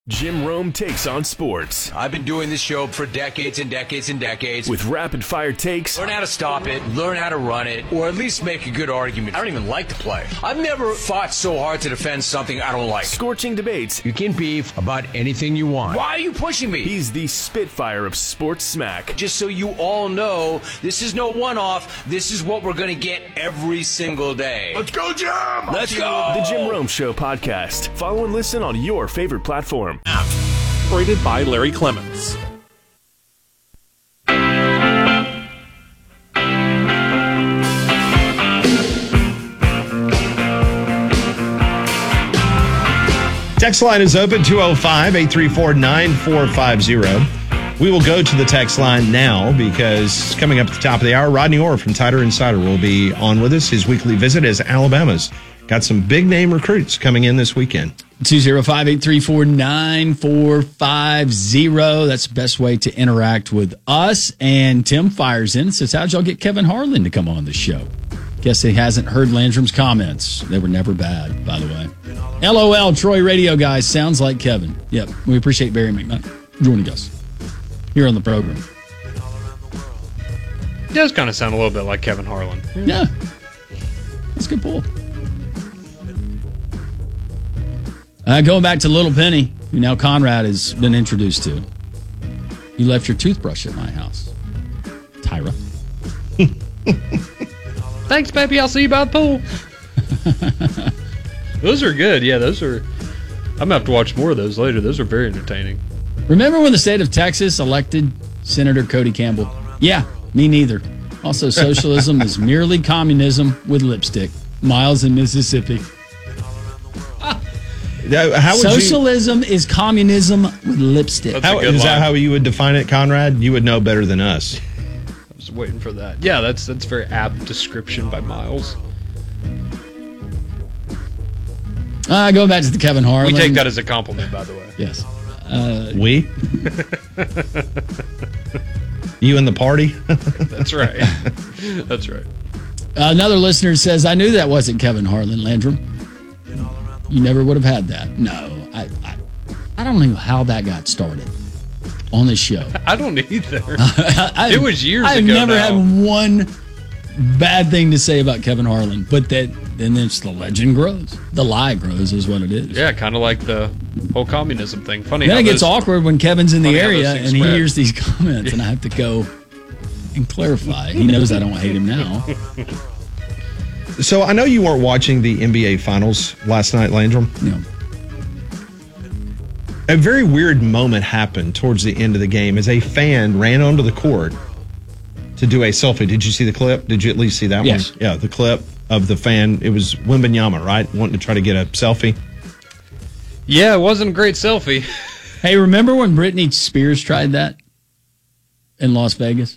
Jim Rome takes on sports. I've been doing this show for decades and decades and decades. With rapid-fire takes. Learn how to stop it, learn how to run it, or at least make a good argument. I don't even like to play. I've never fought so hard to defend something I don't like. Scorching debates. You can beef about anything you want. Why are you pushing me? He's the Spitfire of sports smack. Just so you all know, this is no one-off. This is what we're going to get every single day. Let's go, Jim! Let's go! The Jim Rome Show podcast. Follow and listen on your favorite platform. Operated by Larry Clements. Text line is open, 205-834-9450. We will go to the text line now because coming up at the top of the hour, Rodney Orr from Tider Insider will be on with us. His weekly visit as Alabama's got some big-name recruits coming in this weekend. 205-834-9450. That's the best way to interact with us. And Tim fires in and says, how'd y'all get Kevin Harlan to come on the show? Guess he hasn't heard Landrum's comments. They were never bad, by the way. LOL, Troy Radio guys. Sounds like Kevin. Yep, we appreciate Barry McNutt joining us here on the program. It does kind of sound a little bit like Kevin Harlan. Yeah, that's a good pull. Going back to Little Penny, who now Conrad has been introduced to. You left your toothbrush at my house, Tyra. Thanks, baby. I'll see you by the pool. Those are good. Yeah, those are. I'm going to have to watch more of those later. Those are very entertaining. Remember when the state of Texas elected Senator Cody Campbell? Yeah, me neither. Also, socialism is merely communism with lipstick. Miles in Mississippi. Socialism is communism with lipstick. Is that how you would define it, Conrad? You would know better than us. I was waiting for that. Yeah, that's a very apt description by Miles. Going back to the Kevin Harlan. We take that as a compliment, by the way. Yes. We? You and the party? That's right. That's right. Another listener says, I knew that wasn't Kevin Harlan, Landrum. You never would have had that. No. I don't know how that got started on this show. I don't either. It was years ago. I've never had one bad thing to say about Kevin Harlan, but then it's the legend grows. The lie grows is what it is. Yeah, kind of like the whole communism thing. Funny then how it gets awkward when Kevin's in the area and he spread. hears these comments and I have to go and clarify. He knows I don't hate him now. So I know you weren't watching the NBA Finals last night, Landrum. No. A very weird moment happened towards the end of the game as a fan ran onto the court to do a selfie. Did you see the clip? Did you at least see that yes. one? Yeah, the clip of the fan. It was Wembanyama, right? Wanting to try to get a selfie. Yeah, it wasn't a great selfie. Hey, remember when Britney Spears tried that in Las Vegas?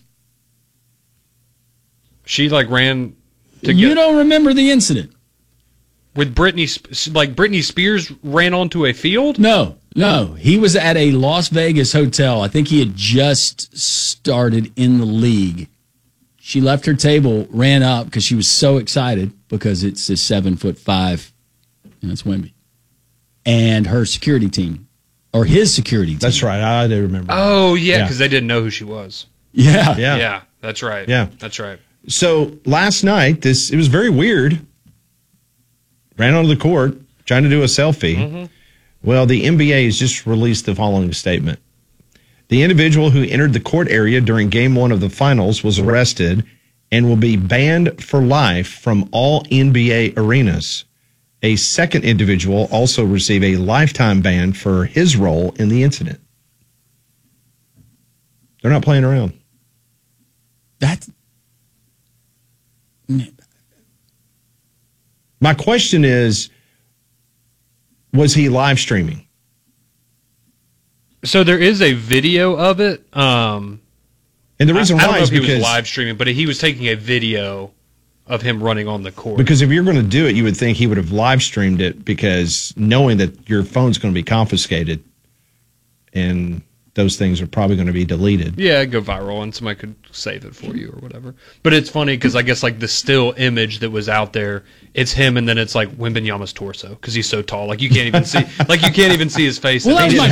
She ran to You don't remember the incident? With Britney Spears ran onto a field? No. He was at a Las Vegas hotel. I think he had just started in the league. She left her table, ran up because she was so excited because it's a 7'5", and it's Wemby. And her security team, or his security team. That's right. I do remember. Oh, yeah, because they didn't know who she was. Yeah. Yeah, that's right. Yeah. That's right. So last night, it was very weird. Ran onto the court, trying to do a selfie. Mm-hmm. Well, the NBA has just released the following statement. The individual who entered the court area during Game 1 of the Finals was arrested and will be banned for life from all NBA arenas. A second individual also received a lifetime ban for his role in the incident. They're not playing around. My question is, was he live streaming? So there is a video of it. And the reason why I don't know is if he because was live streaming, but he was taking a video of him running on the court. Because if you're going to do it, you would think he would have live streamed it because knowing that your phone's going to be confiscated and those things are probably going to be deleted. Yeah, it'd go viral and somebody could save it for you or whatever. But it's funny because I guess the still image that was out there, it's him and then it's Wembanyama's torso because he's so tall. You can't even see his face. Well, that was my